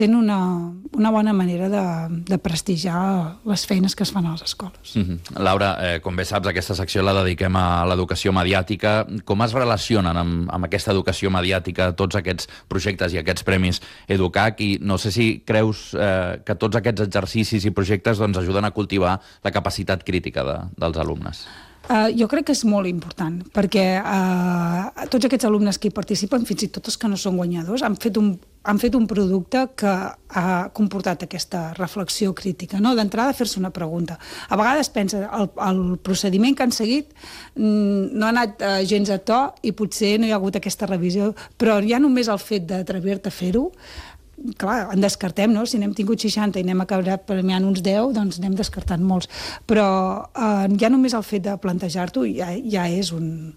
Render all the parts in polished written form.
sent una bona manera de prestigiar les feines que es fan a les escoles. Laura, com bé saps, aquesta secció la dediquem a l'educació mediàtica. Com es relacionen amb aquesta educació mediàtica tots aquests projectes i aquests premis EduCAC? I no sé si creus que tots aquests exercicis i projectes ajuden a cultivar la capacitat crítica dels alumnes. Jo crec que és molt important, perquè tots aquests alumnes que hi participen, fins i tot els que no són guanyadors, han fet un producte que ha comportat aquesta reflexió crítica, no? D'entrada, fer-se una pregunta. A vegades pensa, el procediment que han seguit no ha anat gens a to i potser no hi ha hagut aquesta revisió, però ja només el fet d'atrevir-te a fer-ho, clar, en descartem, no? Si n'hem tingut 60 i n'hem acabat premiant uns 10, doncs n'hem descartat molts. Però ja només el fet de plantejar-t'ho ja és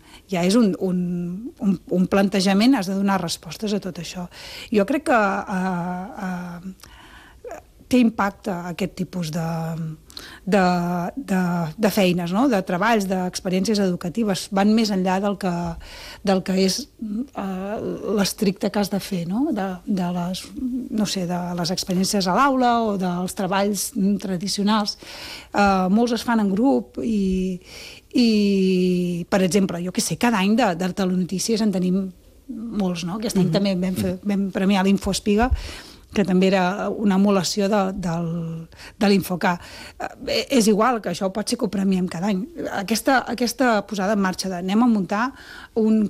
un plantejament, has de donar respostes a tot això. Jo crec que té impacte aquest tipus de feines, no? De treballs, d'experiències educatives. Van més enllà del que és l'estricte que has de fer, no? De les experiències a l'aula o dels treballs tradicionals. Molts es fan en grup i per exemple, jo què sé, cada any de telenotícies en tenim molts, no? Aquest any també vam premiar l'Infoespiga, que també era una emulació de l'Infoca. És igual, que això pot ser que ho premiem cada any. Aquesta posada en marxa d'anem a muntar un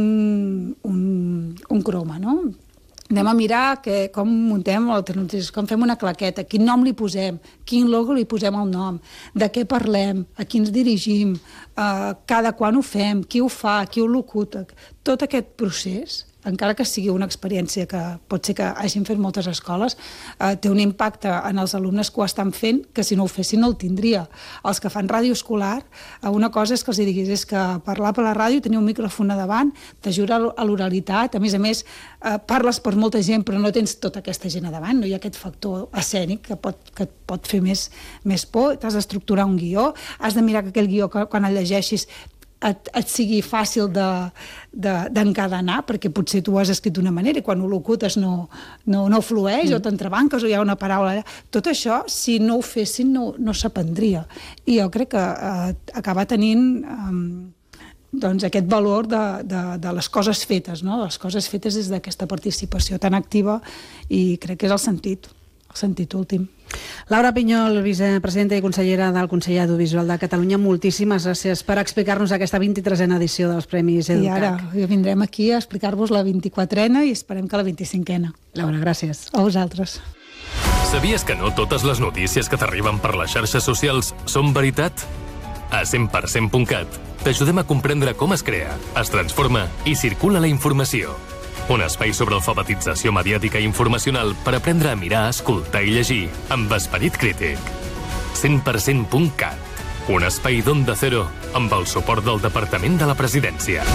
croma, no? Anem a mirar com muntem alternatives, com fem una claqueta, quin nom li posem, quin logo li posem al nom, de què parlem, a qui ens dirigim, cada quan ho fem, qui ho fa, qui ho locuta. Tot aquest procés, encara que sigui una experiència que pot ser que hagin fet moltes escoles, té un impacte en els alumnes que ho estan fent, que si no ho fessin no el tindria. Els que fan ràdio escolar, una cosa és que els diguis, és que parlar per la ràdio, tenir un micròfon a davant, t'ajuda a l'oralitat, a més, parles per molta gent però no tens tota aquesta gent a davant, no hi ha aquest factor escènic que et pot fer més por, t'has d'estructurar un guió, has de mirar que aquell guió quan el llegeixis et sigui fàcil d'encadenar, perquè potser tu ho has escrit d'una manera i quan ho locutes no flueix o t'entrebanques o hi ha una paraula allà. Tot això, si no ho fessin, no s'aprendria. I jo crec que acaba tenint aquest valor de les coses fetes, no? Les coses fetes des d'aquesta participació tan activa i crec que és el sentit últim. Laura Pinyol, vicepresidenta i consellera del Consell Audiovisual de Catalunya, moltíssimes gràcies per explicar-nos aquesta 23a edició dels Premis EduCAC. I ara vindrem aquí a explicar-vos la 24a i esperem que la 25a. Laura, gràcies. A vosaltres. Sabies que no totes les notícies que t'arriben per les xarxes socials són veritat? A 100%.cat t'ajudem a comprendre com es crea, es transforma i circula la informació. Un espai sobre alfabetització mediàtica i informacional per aprendre a mirar, escoltar i llegir amb esperit crític. 100%.cat, un espai d'Onda Cero amb el suport del Departament de la Presidència.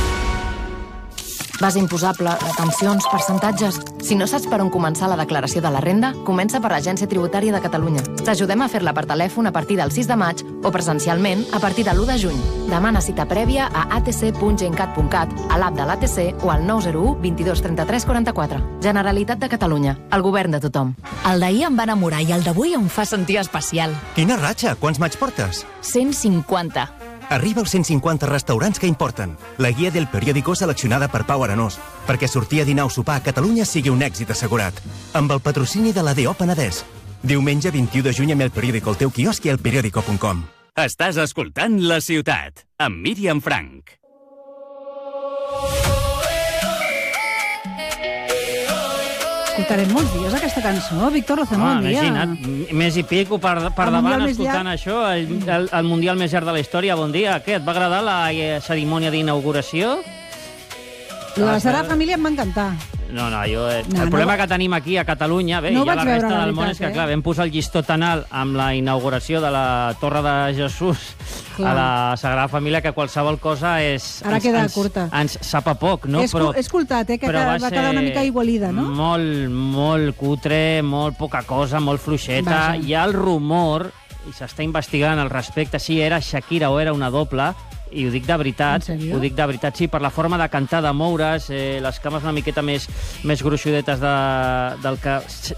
Base imposable, retencions, percentatges... Si no saps per on començar la declaració de la renda, comença per l'Agència Tributària de Catalunya. T'ajudem a fer-la per telèfon a partir del 6 de maig o presencialment a partir de l'1 de juny. Demana cita prèvia a atc.gencat.cat, a l'app de l'ATC o al 901 22 33 44. Generalitat de Catalunya, el govern de tothom. El d'ahir em va enamorar i el d'avui em fa sentir especial. Quina ratxa! Quants maig portes? 150. Arriba als 150 restaurants que importen. La guia del periòdico seleccionada per Pau Arenós, perquè sortir a dinar o sopar a Catalunya sigui un èxit assegurat. Amb el patrocini de l'ADO Penedès. Diumenge 21 de juny amb el periòdico al teu quiosc i al periódico.com. Estàs escoltant La Ciutat, amb Míriam Frank. Escoltarem molts dies aquesta cançó. Víctor Lozano, bon dia. Imagina't, mes i pico per davant escoltant això, el Mundial més llarg de la història. Bon dia. Què, et va agradar la cerimònia d'inauguració? La Sagrada Família em va encantar. No, el problema que tenim aquí a Catalunya, bé, no i a la resta del món, veritat, és que, clar, vam posar el llistó tan alt amb la inauguració de la Torre de Jesús a la Sagrada Família que qualsevol cosa ara queda curta. Ens sap a poc, no? He escoltat, que va quedar una mica igualida, no? Molt cutre, molt poca cosa, molt fluixeta. Hi ha el rumor, i s'està investigant al respecte, si era Shakira o era una doble, i ho dic de veritat, sí, per la forma de cantar, de moure's, les cames una miqueta més gruixudetes del que